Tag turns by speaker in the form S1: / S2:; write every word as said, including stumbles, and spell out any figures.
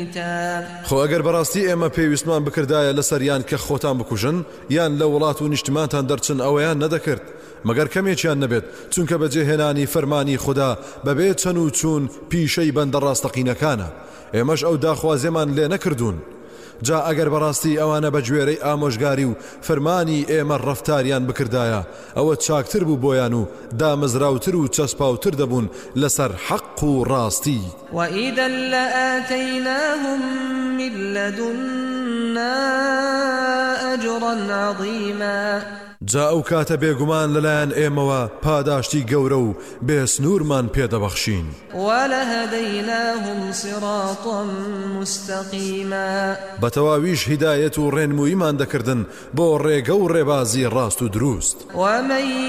S1: خۆ ئەگەر بەڕاستی ئێمە پێویستمان بکردایە لەسەریان کە خۆتان بکوژن یان لە وڵات و نیشتمانتان دەرچن ئەوەیان نەدەکرد مەگەر کەمێکیان نەبێت چونکە بەجێهێنانی فەرمانی خوددا بەبێ چەن و چوون پیشەی بەندە ڕاستەقینەکانە ئێمەش ئەو داخوازێمان لێ نەکردوون جا ئەگەر بەڕاستی ئەوانە بە گوێرەی ئامۆژگاری و فەرمانی ئێمە ڕەفتاریان بکردایە ئەوە چاکتر بوو بۆیان و دامەزراوتر و چەسپاوتر دەبوون لەسەر حەق و ڕاستی
S2: وَإِذًا لَّآتَيْنَاهُم مِّن لَّدُنَّا أَجْرًا عَظِيمًا
S1: جا ئەو کاتە بێگومان لەلایەن ئێمەوە پاداشتی گەورە و بێسنوورمان پێدەبەخشین
S2: وَلَهَدَيْنَاهُمْ صِرَاطًا مُّسْتَقِيمًا
S1: بەتەواویش هیدایەت و ڕێنموویمان دەکردن بۆ ڕێگە و ڕێبازی ڕاست و دروست
S2: وَمَن